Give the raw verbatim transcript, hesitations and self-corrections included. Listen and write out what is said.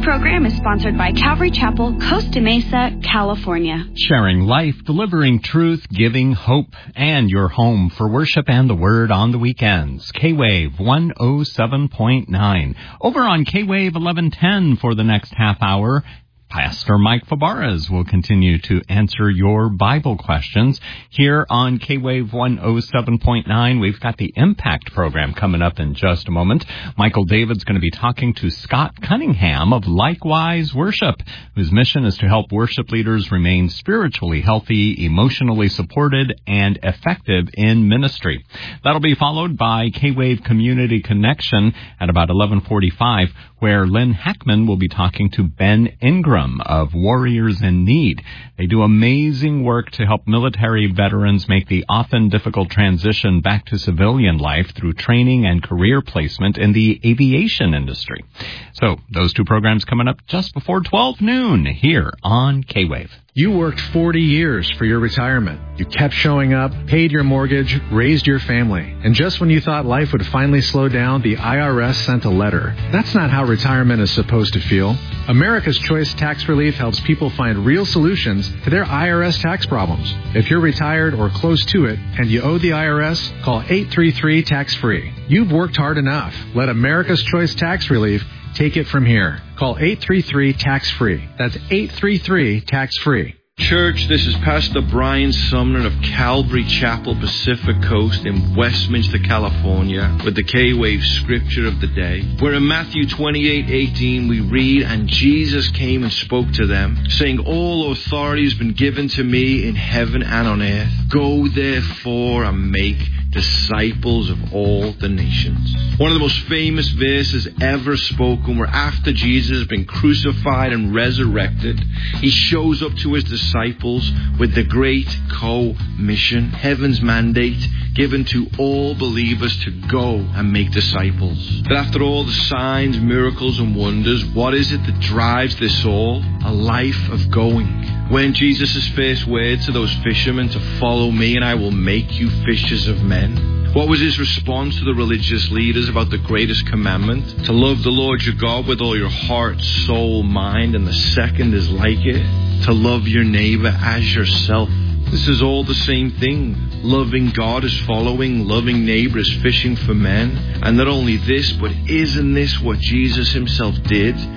program is sponsored by Calvary Chapel, Costa Mesa, California. Sharing life, delivering truth, giving hope, and your home for worship and the Word on the weekends. K-Wave one oh seven point nine. Over on K-Wave eleven ten for the next half hour, Pastor Mike Fabarez will continue to answer your Bible questions. Here on K-Wave one oh seven point nine, we've got the Impact program coming up in just a moment. Michael David's going to be talking to Scott Cunningham of Likewise Worship, whose mission is to help worship leaders remain spiritually healthy, emotionally supported, and effective in ministry. That'll be followed by K-Wave Community Connection at about eleven forty-five, where Lynn Heckman will be talking to Ben Ingram of Warriors in Need. They do amazing work to help military veterans make the often difficult transition back to civilian life through training and career placement in the aviation industry. So those two programs coming up just before twelve noon here on K-Wave. You worked forty years for your retirement. You kept showing up, paid your mortgage, raised your family. And just when you thought life would finally slow down, the I R S sent a letter. That's not how retirement is supposed to feel. America's Choice Tax Relief helps people find real solutions to their I R S tax problems. If you're retired or close to it and you owe the I R S, call eight three three tax free. You've worked hard enough. Let America's Choice Tax Relief take it from here. Call eight three three tax free. That's eight three three tax free. Church, this is Pastor Brian Sumner of Calvary Chapel, Pacific Coast in Westminster, California, with the K-Wave Scripture of the Day. Where in Matthew twenty-eight eighteen we read, "And Jesus came and spoke to them, saying, All authority has been given to me in heaven and on earth. Go therefore and make disciples of all the nations." One of the most famous verses ever spoken, where after Jesus has been crucified and resurrected, he shows up to his disciples with the great co-mission, heaven's mandate given to all believers to go and make disciples. But after all the signs, miracles, and wonders, what is it that drives this all? A life of going. When Jesus' first words to those fishermen to follow me and I will make you fishers of men. What was his response to the religious leaders about the greatest commandment? To love the Lord your God with all your heart, soul, mind, and the second is like it, to love your neighbor as yourself. This is all the same thing. Loving God is following, loving neighbor is fishing for men. And not only this, but isn't this what Jesus himself did